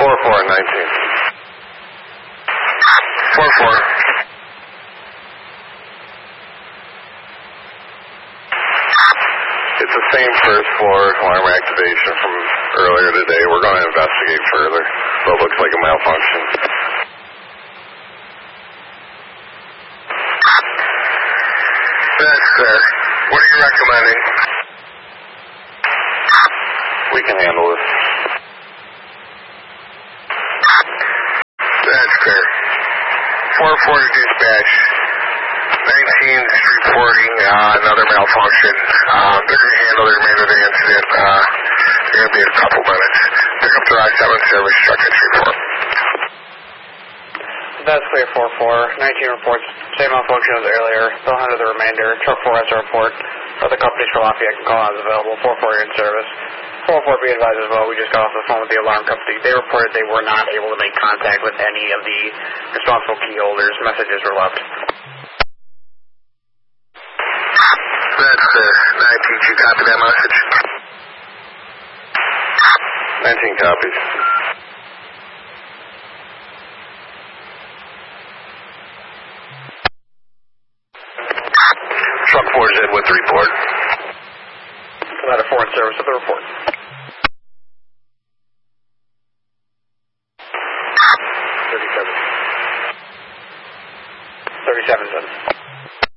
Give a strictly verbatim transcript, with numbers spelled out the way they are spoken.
four four nineteen. four four. It's the same first floor alarm activation from earlier today. We're going to investigate further. So it looks like a malfunction. That's fair. What are you recommending? We can handle this. That's fair. four four to dispatch. nineteen is reporting uh, another malfunction. Uh, they're going to handle the remainder of the incident. Uh, they're going to be in a couple minutes. Pick up the Rock seven service truck at three four. That's clear four four. nineteen reports same malfunction as earlier. They'll handle the remainder. Truck four has a report. Other companies for Lafayette can call as available. four four in service. four four be advised as well. We just got off the phone with the alarm company. They reported they were not able to make contact with any of the responsible key holders. Messages were left. That's uh, nineteen. You copy that message? nineteen copies. Truck four is in with the report. Ladder four in service with the report. thirty-seven. thirty-seven, then.